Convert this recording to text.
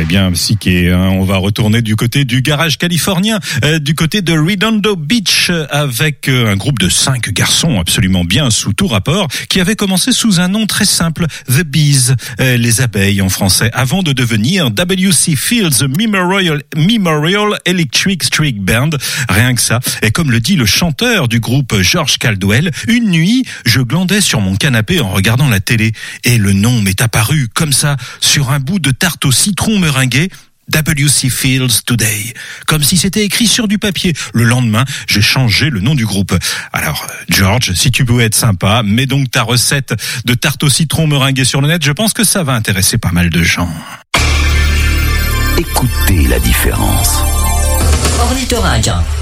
bien psyché, hein. On va retourner du côté du garage californien, du côté de Redondo Beach, avec un groupe de 5 garçons absolument bien sous tout rapport, qui avait commencé sous un nom très simple, The Bees, les abeilles en français, avant de devenir W.C. Fields Memorial Electric Street Band. Rien que ça. Et comme le dit le chanteur du groupe George Caldwell, une nuit, je glandais sur mon canapé en regardant la télé, et le nom m'est apparu comme ça sur un bout de tarte au citron meringué. W.C. Fields Today. Comme si c'était écrit sur du papier. Le lendemain, j'ai changé le nom du groupe. Alors, George, si tu peux être sympa, mets donc ta recette de tarte au citron meringuée sur le net. Je pense que ça va intéresser pas mal de gens. Écoutez la différence. Ornithorynque.